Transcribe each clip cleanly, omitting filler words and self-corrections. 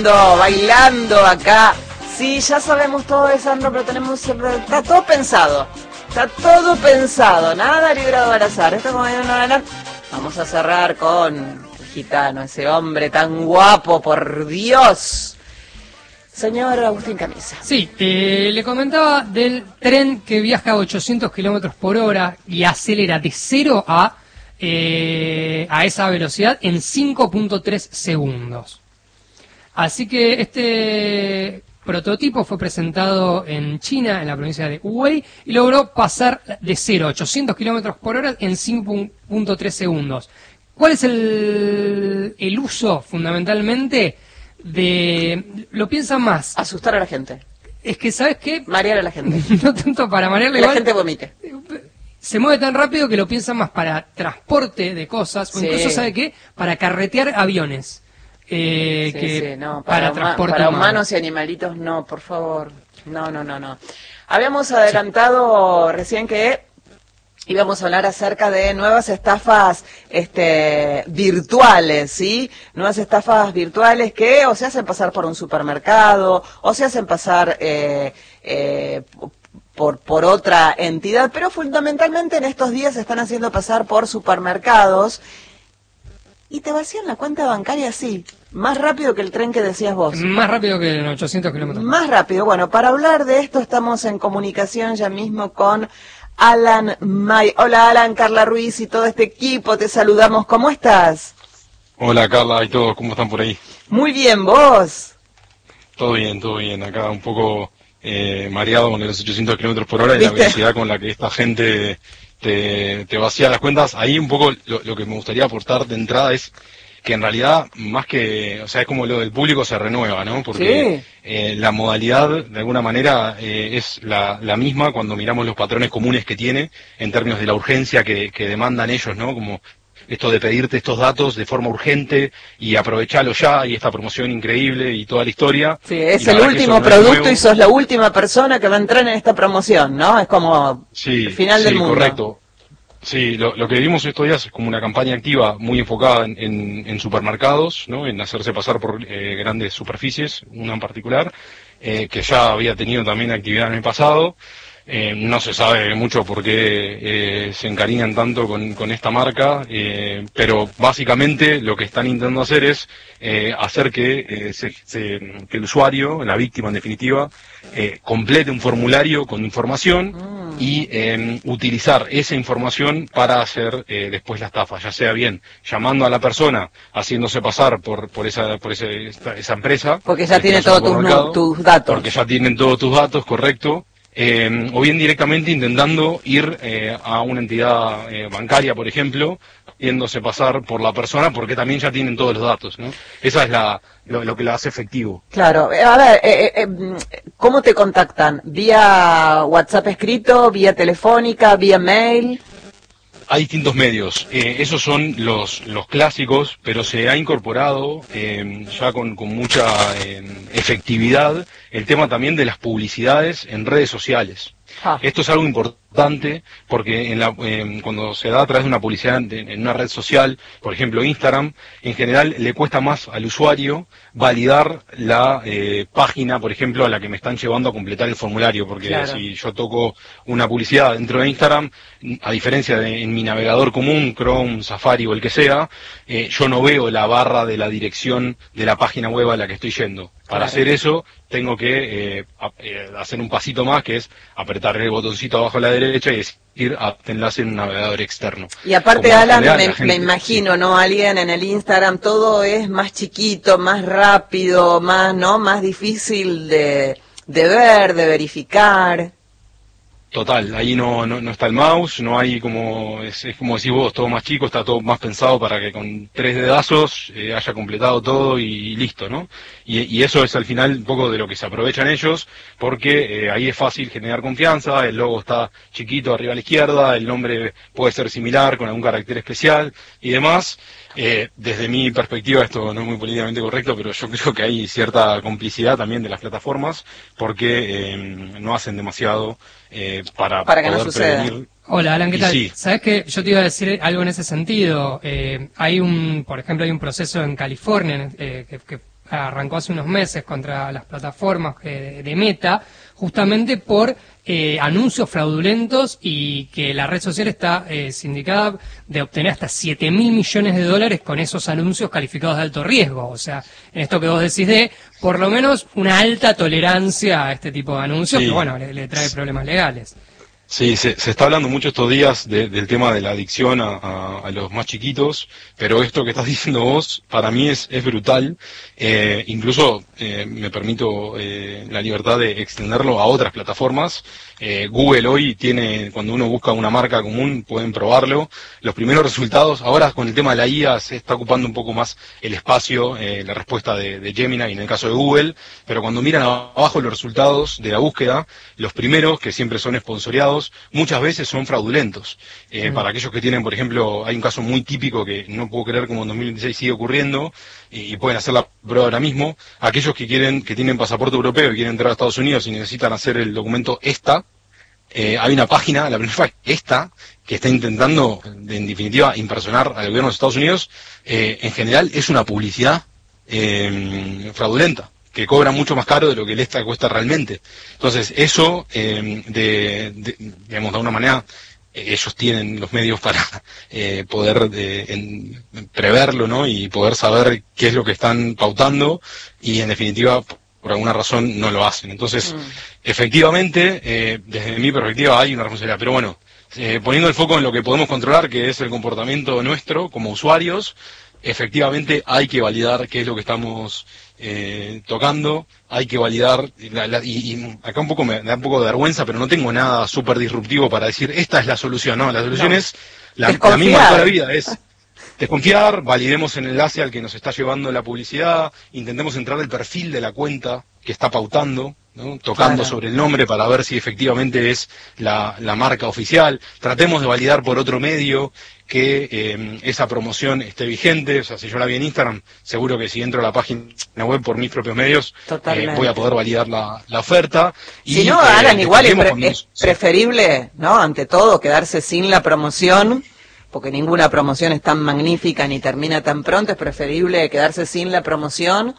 bailando acá. Sí, ya sabemos todo de Sandro, pero está todo pensado. Está todo pensado, nada librado al azar. Esto como viene a ganar. Vamos a cerrar con el gitano, ese hombre tan guapo, por Dios. Señor Agustín Camisa. Sí, le comentaba del tren que viaja a 800 kilómetros por hora y acelera de 0 a esa velocidad en 5.3 segundos. Así que este prototipo fue presentado en China, en la provincia de Hubei, y logró pasar de 0 a 800 kilómetros por hora en 5.3 segundos. ¿Cuál es el uso, fundamentalmente, de... Lo piensan más? Asustar a la gente. Es que, ¿sabes qué? Marear a la gente. No tanto para marearle, que la gente vomite. Se mueve tan rápido que lo piensan más para transporte de cosas, o incluso, ¿sabe qué? Para carretear aviones. No, para transporte para humano. Humanos y animalitos, no, por favor. No. Habíamos adelantado recién que íbamos a hablar acerca de nuevas estafas virtuales, ¿sí? Nuevas estafas virtuales que o se hacen pasar por un supermercado, o se hacen pasar por otra entidad, pero fundamentalmente en estos días se están haciendo pasar por supermercados y te vacían la cuenta bancaria así, más rápido que el tren que decías vos. Más rápido que en 800 kilómetros. Más rápido. Bueno, para hablar de esto estamos en comunicación ya mismo con Alan May. Hola Alan, Carla Ruiz y todo este equipo, te saludamos. ¿Cómo estás? Hola Carla y todos, ¿cómo están por ahí? Muy bien, ¿vos? Todo bien. Acá un poco mareado con los 800 kilómetros por hora y ¿Viste? la velocidad con la que esta gente te vacía las cuentas. Ahí un poco lo que me gustaría aportar de entrada es que en realidad, más que, o sea, es como lo del público se renueva, ¿no? Porque la modalidad, de alguna manera, es la misma cuando miramos los patrones comunes que tiene en términos de la urgencia que demandan ellos, ¿no? Como esto de pedirte estos datos de forma urgente y aprovecharlo ya, y esta promoción increíble y toda la historia. Sí, es el último producto y sos la última persona que va a entrar en esta promoción, ¿no? Es como el final del mundo. Correcto. Sí, lo que vimos estos días es como una campaña activa muy enfocada en supermercados, ¿no? En hacerse pasar por grandes superficies, una en particular, que ya había tenido también actividad en el pasado. No se sabe mucho por qué se encariñan tanto con esta marca, pero básicamente lo que están intentando hacer es hacer que el usuario, la víctima en definitiva, complete un formulario con información y utilizar esa información para hacer después la estafa, ya sea bien llamando a la persona, haciéndose pasar por esa empresa. Porque ya tiene todos tus datos. Porque ya tienen todos tus datos, correcto. O bien directamente intentando ir a una entidad bancaria, por ejemplo, yéndose pasar por la persona, porque también ya tienen todos los datos, ¿no? Esa es lo que la hace efectivo. Claro. A ver, ¿cómo te contactan? ¿Vía WhatsApp escrito, vía telefónica, vía mail? Hay distintos medios, esos son los clásicos, pero se ha incorporado ya con mucha efectividad el tema también de las publicidades en redes sociales. Esto es algo importante porque cuando se da a través de una publicidad en una red social, por ejemplo Instagram, en general le cuesta más al usuario validar la página, por ejemplo, a la que me están llevando a completar el formulario, porque si yo toco una publicidad dentro de Instagram, a diferencia de en mi navegador común, Chrome, Safari o el que sea, yo no veo la barra de la dirección de la página web a la que estoy yendo. Para hacer eso, tengo que hacer un pasito más, que es apretar el botoncito abajo a la derecha y decir enlace en un navegador externo. Y aparte, Alan, me imagino, ¿no? Alguien en el Instagram, todo es más chiquito, más rápido, más difícil de ver, de verificar. Total, ahí no está el mouse, no hay es como decís vos, todo más chico, está todo más pensado para que con 3 dedazos haya completado todo y listo, ¿no? Y eso es al final un poco de lo que se aprovechan ellos, porque ahí es fácil generar confianza, el logo está chiquito arriba a la izquierda, el nombre puede ser similar con algún carácter especial y demás. Desde mi perspectiva, esto no es muy políticamente correcto, pero yo creo que hay cierta complicidad también de las plataformas, porque no hacen demasiado para que poder no suceda. prevenir. Hola Alan, ¿qué tal? Sí. Sabes que yo te iba a decir algo en ese sentido. Por ejemplo, hay un proceso en California que arrancó hace unos meses contra las plataformas de Meta, justamente por anuncios fraudulentos, y que la red social está sindicada de obtener hasta $7.000 millones con esos anuncios calificados de alto riesgo. O sea, en esto que vos decís de, por lo menos, una alta tolerancia a este tipo de anuncios, Sí. que bueno, le trae problemas legales. Sí, se está hablando mucho estos días del tema de la adicción a los más chiquitos, pero esto que estás diciendo vos, para mí es brutal. Incluso me permito la libertad de extenderlo a otras plataformas. Google hoy tiene, cuando uno busca una marca común, pueden probarlo. Los primeros resultados, ahora con el tema de la IA se está ocupando un poco más el espacio, la respuesta de Gemini en el caso de Google, pero cuando miran abajo los resultados de la búsqueda, los primeros, que siempre son sponsoreados, muchas veces son fraudulentos. Para aquellos que tienen, por ejemplo, hay un caso muy típico que no puedo creer como en 2026 sigue ocurriendo, y pueden hacer la prueba ahora mismo. Aquellos que tienen pasaporte europeo y quieren entrar a Estados Unidos y necesitan hacer el documento ESTA, hay una página, la primera ESTA, que está intentando, en definitiva, impersonar al gobierno de los Estados Unidos. En general es una publicidad fraudulenta, que cobra mucho más caro de lo que el ESTA cuesta realmente. Entonces, eso, digamos, de alguna manera, ellos tienen los medios para poder preverlo, ¿no? Y poder saber qué es lo que están pautando, y en definitiva, por alguna razón, no lo hacen. Entonces, efectivamente, desde mi perspectiva hay una responsabilidad, pero bueno, poniendo el foco en lo que podemos controlar, que es el comportamiento nuestro como usuarios, efectivamente hay que validar qué es lo que estamos tocando, hay que validar, y acá un poco me da un poco de vergüenza, pero no tengo nada súper disruptivo para decir, esta es la solución, ¿no? La solución es la misma de toda la vida, es desconfiar, validemos el enlace al que nos está llevando la publicidad, intentemos entrar el perfil de la cuenta que está pautando, ¿no? Tocando sobre el nombre para ver si efectivamente es la marca oficial, tratemos de validar por otro medio que esa promoción esté vigente. O sea, si yo la vi en Instagram, seguro que si entro a la página web por mis propios medios, voy a poder validar la oferta. Si no, Alan, igual es preferible, ¿no? Ante todo, quedarse sin la promoción, porque ninguna promoción es tan magnífica ni termina tan pronto. Es preferible quedarse sin la promoción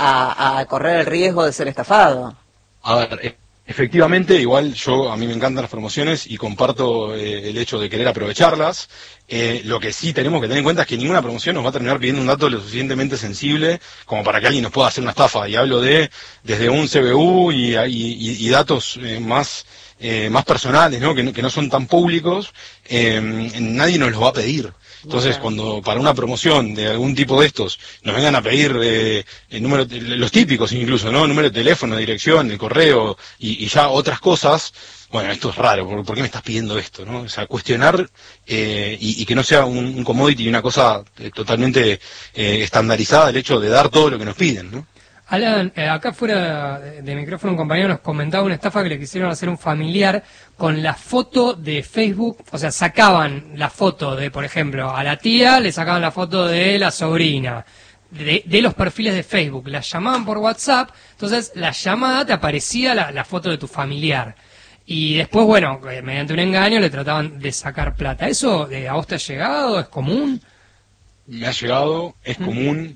a correr el riesgo de ser estafado. A ver, efectivamente, igual a mí me encantan las promociones y comparto el hecho de querer aprovecharlas. Lo que sí tenemos que tener en cuenta es que ninguna promoción nos va a terminar pidiendo un dato lo suficientemente sensible como para que alguien nos pueda hacer una estafa. Y hablo desde un CBU y datos más personales, ¿no? Que no son tan públicos. Nadie nos los va a pedir. Entonces, cuando para una promoción de algún tipo de estos nos vengan a pedir el número, los típicos incluso, ¿no? Número de teléfono, dirección, el correo y ya otras cosas, bueno, esto es raro. ¿Por qué me estás pidiendo esto, no? O sea, cuestionar y que no sea un commodity y una cosa totalmente estandarizada el hecho de dar todo lo que nos piden, ¿no? Alan, acá fuera de micrófono un compañero nos comentaba una estafa que le quisieron hacer a un familiar con la foto de Facebook. O sea, sacaban la foto de, por ejemplo, a la tía le sacaban la foto de la sobrina, de los perfiles de Facebook, la llamaban por WhatsApp, entonces la llamada te aparecía la foto de tu familiar. Y después, bueno, mediante un engaño le trataban de sacar plata. ¿Eso a vos te ha llegado? ¿Es común? Me ha llegado, es común,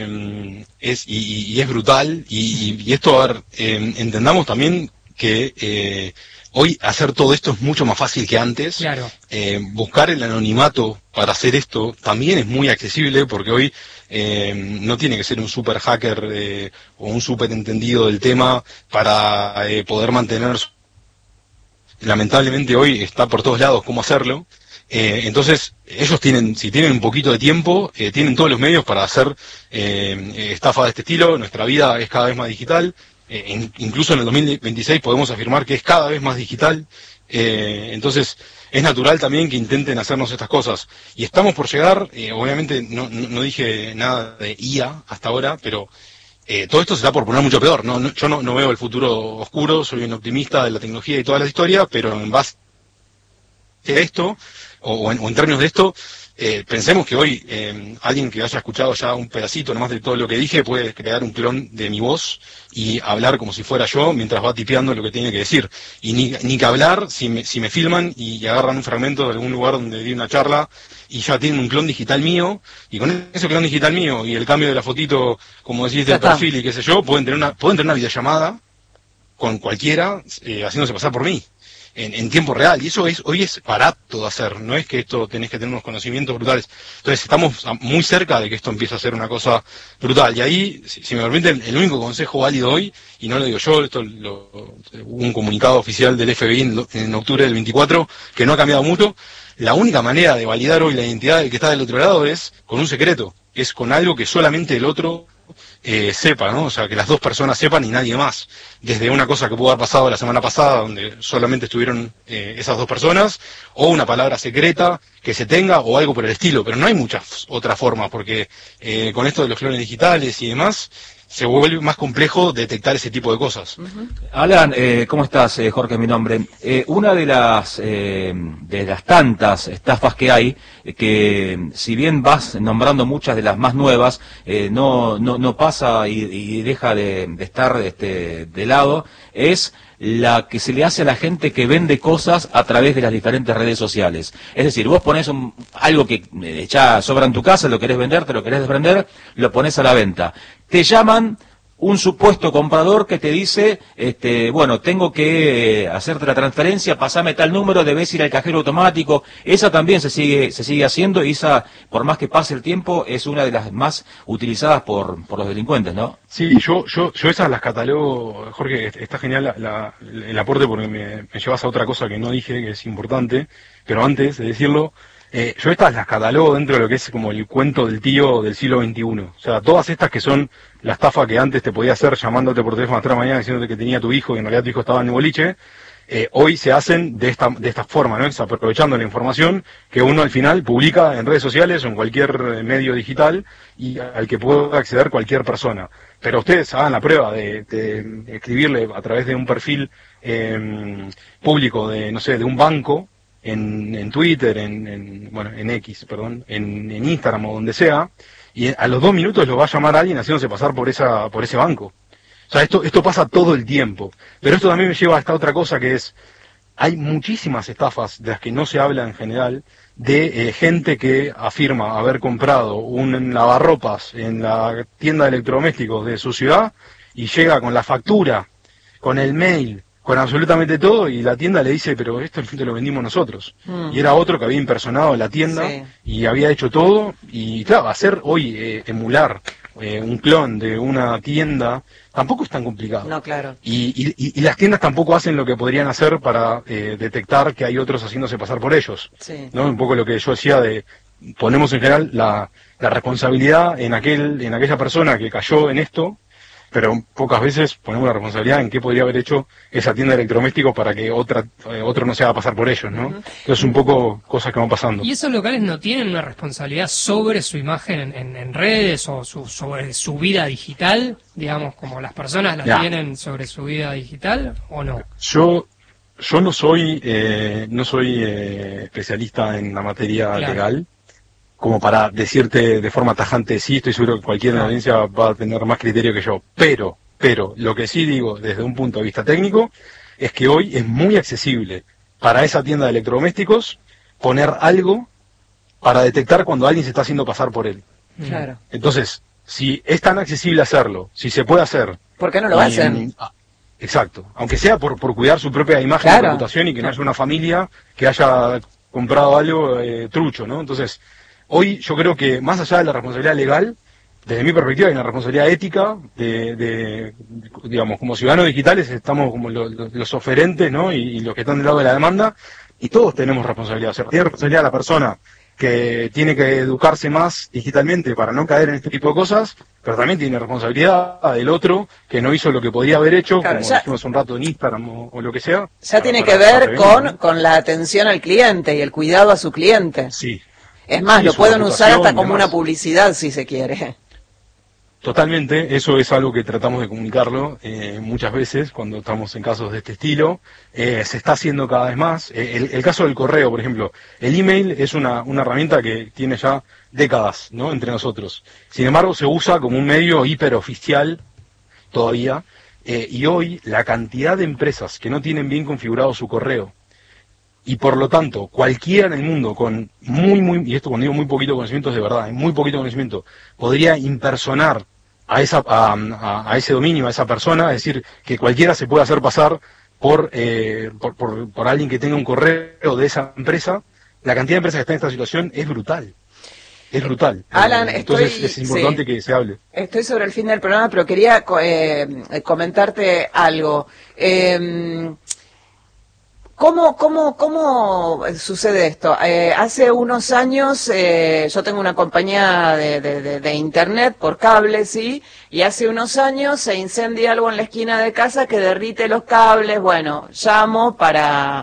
y es brutal, y esto, a ver, entendamos también que hoy hacer todo esto es mucho más fácil que antes. Claro. Buscar el anonimato para hacer esto también es muy accesible, porque hoy no tiene que ser un super hacker o un super entendido del tema para poder mantener. Lamentablemente hoy está por todos lados cómo hacerlo. Entonces, ellos si tienen un poquito de tiempo, tienen todos los medios para hacer estafa de este estilo. Nuestra vida es cada vez más digital, incluso en el 2026 podemos afirmar que es cada vez más digital. Entonces, es natural también que intenten hacernos estas cosas. Y estamos por llegar, obviamente no dije nada de IA hasta ahora, pero todo esto se da por poner mucho peor. Yo no veo el futuro oscuro, soy un optimista de la tecnología y toda la historia, pero en base esto, o en términos de esto, pensemos que hoy alguien que haya escuchado ya un pedacito nomás de todo lo que dije puede crear un clon de mi voz y hablar como si fuera yo mientras va tipeando lo que tiene que decir. Y ni que hablar si me filman y agarran un fragmento de algún lugar donde di una charla y ya tienen un clon digital mío, y con ese clon digital mío y el cambio de la fotito, como decís, del perfil y qué sé yo, pueden tener una videollamada con cualquiera haciéndose pasar por mí. En tiempo real, y eso hoy es barato de hacer, no es que esto tenés que tener unos conocimientos brutales. Entonces estamos muy cerca de que esto empiece a ser una cosa brutal, y ahí, si me permiten, el único consejo válido hoy, y no lo digo yo, hubo un comunicado oficial del FBI en octubre del 24, que no ha cambiado mucho. La única manera de validar hoy la identidad del que está del otro lado es con un secreto, es con algo que solamente el otro sepa, ¿no? O sea, que las dos personas sepan y nadie más. Desde una cosa que pudo haber pasado la semana pasada, donde solamente estuvieron esas dos personas, o una palabra secreta que se tenga, o algo por el estilo. Pero no hay muchas otras formas, porque con esto de los clones digitales y demás, se vuelve más complejo detectar ese tipo de cosas. Alan, ¿cómo estás? Jorge es mi nombre. Una de las tantas estafas que hay, que si bien vas nombrando muchas de las más nuevas, no pasa y deja de estar de lado, es la que se le hace a la gente que vende cosas a través de las diferentes redes sociales. Es decir, vos pones algo que ya sobra en tu casa, lo querés vender, te lo querés desprender, lo pones a la venta. Te llaman un supuesto comprador que te dice, bueno, tengo que hacerte la transferencia, pasame tal número, debes ir al cajero automático. Esa también se sigue haciendo, y esa, por más que pase el tiempo, es una de las más utilizadas por los delincuentes, ¿no? Sí, yo esas las catalogo, Jorge, está genial el aporte, porque me llevas a otra cosa que no dije, que es importante, pero antes de decirlo, yo estas las catalogo dentro de lo que es como el cuento del tío del siglo XXI. O sea, todas estas que son la estafa que antes te podía hacer llamándote por teléfono a las 3 de la mañana diciéndote que tenía tu hijo y en realidad tu hijo estaba en el boliche, hoy se hacen de esta forma, ¿no? Es aprovechando la información que uno al final publica en redes sociales o en cualquier medio digital y al que pueda acceder cualquier persona. Pero ustedes hagan la prueba de escribirle a través de un perfil público de, no sé, de un banco, en Twitter, en X, perdón, en Instagram o donde sea, y a los 2 minutos lo va a llamar alguien haciéndose pasar por ese banco. O sea, esto pasa todo el tiempo. Pero esto también me lleva a esta otra cosa, que es, hay muchísimas estafas de las que no se habla en general, de gente que afirma haber comprado un lavarropas en la tienda de electrodomésticos de su ciudad y llega con la factura, con el mail, con absolutamente todo, y la tienda le dice, pero esto te lo vendimos nosotros. Y era otro que había impersonado la tienda, sí, y había hecho todo. Y claro, hacer hoy, emular un clon de una tienda, tampoco es tan complicado. No, claro. Y las tiendas tampoco hacen lo que podrían hacer para detectar que hay otros haciéndose pasar por ellos. Sí. ¿No? Un poco lo que yo decía de, ponemos en general la responsabilidad en aquella persona que cayó en esto, pero pocas veces ponemos la responsabilidad en qué podría haber hecho esa tienda de electrodomésticos para que otro no se haga pasar por ellos, ¿no? Entonces, un poco cosas que van pasando. ¿Y esos locales no tienen una responsabilidad sobre su imagen en redes o sobre su vida digital, digamos, como las personas la tienen sobre su vida digital, o no? Yo no soy especialista en la materia legal, como para decirte de forma tajante, sí, estoy seguro que cualquiera en la audiencia va a tener más criterio que yo. Pero lo que sí digo desde un punto de vista técnico es que hoy es muy accesible para esa tienda de electrodomésticos poner algo para detectar cuando alguien se está haciendo pasar por él. Claro. Entonces, si es tan accesible hacerlo, si se puede hacer... ¿Por qué no lo hacen? Exacto. Aunque sea por cuidar su propia imagen y reputación, y que no haya una familia que haya comprado algo trucho, ¿no? Entonces... Hoy yo creo que más allá de la responsabilidad legal, desde mi perspectiva hay una responsabilidad ética digamos, como ciudadanos digitales estamos como los oferentes, ¿no? Y los que están del lado de la demanda, y todos tenemos responsabilidad. O sea, tiene responsabilidad la persona que tiene que educarse más digitalmente para no caer en este tipo de cosas, pero también tiene responsabilidad del otro que no hizo lo que podía haber hecho, claro, como dijimos un rato en Instagram o lo que sea. Ya tiene que ver con la atención al cliente y el cuidado a su cliente. Sí. Es más, lo pueden usar hasta como una publicidad, si se quiere. Totalmente, eso es algo que tratamos de comunicarlo muchas veces cuando estamos en casos de este estilo. Se está haciendo cada vez más. El caso del correo, por ejemplo, el email es una herramienta que tiene ya décadas, ¿no?, entre nosotros. Sin embargo, se usa como un medio hiperoficial todavía, y hoy la cantidad de empresas que no tienen bien configurado su correo, y por lo tanto, cualquiera en el mundo con y esto cuando digo muy poquito conocimiento es de verdad, muy poquito conocimiento, podría impersonar a ese dominio, a esa persona, es decir, que cualquiera se puede hacer pasar por alguien que tenga un correo de esa empresa. La cantidad de empresas que están en esta situación es brutal. Es brutal. Alan, entonces es importante que se hable. Estoy sobre el fin del programa, pero quería comentarte algo. ¿Cómo sucede esto? Hace unos años yo tengo una compañía de internet por cable, ¿sí? Y hace unos años se incendia algo en la esquina de casa que derrite los cables. Bueno, llamo para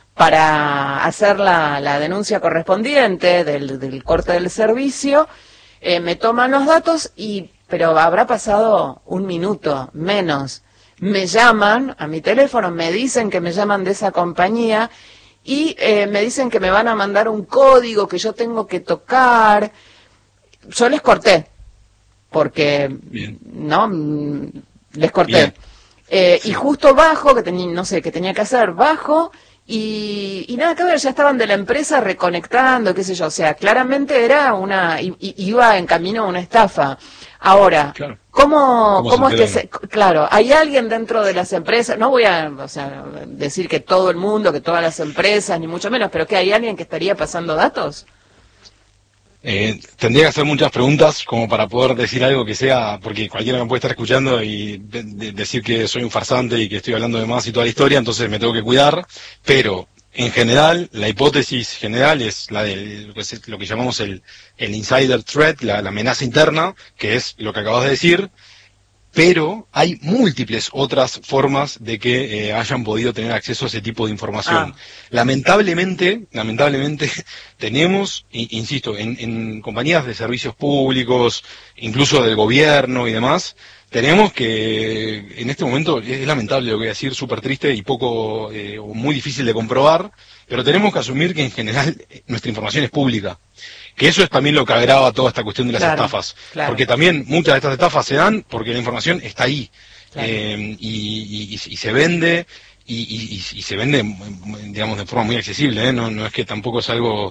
hacer la denuncia correspondiente del corte del servicio. Me toman los datos pero habrá pasado un minuto, menos. Me llaman a mi teléfono, me dicen que me llaman de esa compañía y me dicen que me van a mandar un código que yo tengo que tocar. Yo les corté, porque Bien. no les corté. Y justo bajo, que tenía que hacer, bajo y nada que ver, ya estaban de la empresa reconectando, qué sé yo. O sea, claramente era iba en camino a una estafa. Ahora, Claro. ¿Cómo es que claro, hay alguien dentro de las empresas, no voy a decir que todo el mundo, que todas las empresas, ni mucho menos, pero que hay alguien que estaría pasando datos? Tendría que hacer muchas preguntas como para poder decir algo que sea, porque cualquiera me puede estar escuchando y decir que soy un farsante y que estoy hablando de más y toda la historia, entonces me tengo que cuidar, pero en general, la hipótesis general es la de lo que llamamos el insider threat, la amenaza interna, que es lo que acabas de decir, pero hay múltiples otras formas de que hayan podido tener acceso a ese tipo de información. Lamentablemente, tenemos, insisto, en compañías de servicios públicos, incluso del gobierno y demás, tenemos que, en este momento, es lamentable lo que voy a decir, súper triste y poco, o muy difícil de comprobar, pero tenemos que asumir que en general nuestra información es pública. Que eso es también lo que agrava toda esta cuestión de las estafas. Claro. Porque también muchas de estas estafas se dan porque la información está ahí. Claro. Y se vende, y se vende, digamos, de forma muy accesible, ¿eh? No es que tampoco es algo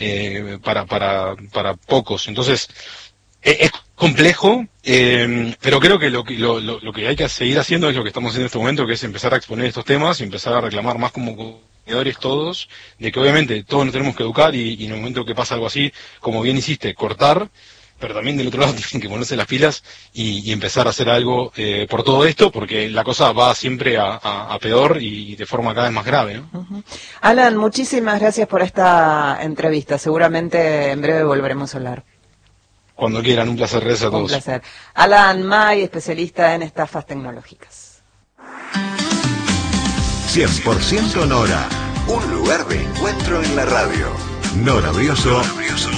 para pocos. Entonces, es complejo, pero creo que lo que hay que seguir haciendo es lo que estamos haciendo en este momento, que es empezar a exponer estos temas y empezar a reclamar más como consumidores todos, de que obviamente todos nos tenemos que educar y en el momento que pasa algo así, como bien hiciste, cortar, pero también del otro lado tienen que ponerse las pilas y empezar a hacer algo por todo esto, porque la cosa va siempre a peor y de forma cada vez más grave, ¿no? Uh-huh. Alan, muchísimas gracias por esta entrevista. Seguramente en breve volveremos a hablar. Cuando quieran, un placer, gracias a todos. Un placer. Alan May, especialista en estafas tecnológicas. 100% Nora. Un lugar de encuentro en la radio. Nora Brioso